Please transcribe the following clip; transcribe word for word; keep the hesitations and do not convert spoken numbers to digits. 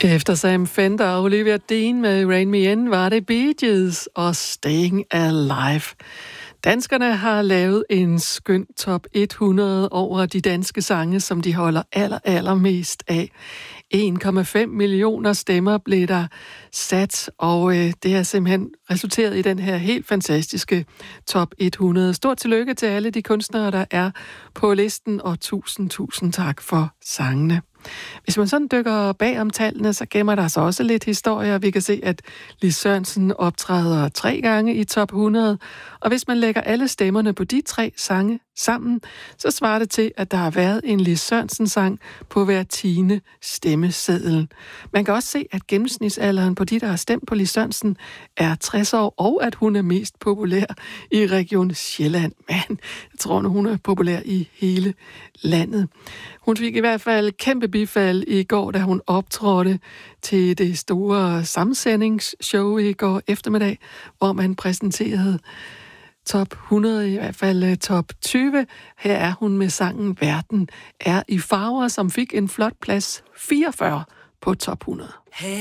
Efter Sam Fender og Olivia Dean med Rain Me In, var det Bee Gees og Staying Alive. Danskerne har lavet en skøn top hundrede over de danske sange, som de holder aller, allermest af. en komma fem millioner stemmer blev der sat, og øh, det har simpelthen resulteret i den her helt fantastiske top hundrede. Stort tillykke til alle de kunstnere, der er på listen, og tusind, tusind tak for sangene. Hvis man sådan dykker bag om tallene, så gemmer der så også lidt historier. Vi kan se, at Lis Sørensen optræder tre gange i top hundrede, og hvis man lægger alle stemmerne på de tre sange sammen, så svarer det til, at der har været en Lis Sørensen-sang på hver tiende stemmeseddel. Man kan også se, at gennemsnitsalderen på de, der har stemt på Lis Sørensen, er tres år, og at hun er mest populær i Region Sjælland. Men jeg tror, at hun er populær i hele landet. Hun fik i hvert fald kæmpe bifald i går, da hun optrådte til det store samsendingsshow i går eftermiddag, hvor man præsenterede top hundrede, i hvert fald top tyve. Her er hun med sangen Verden er i farver, som fik en flot plads fireogfyrre på top hundrede. Hey.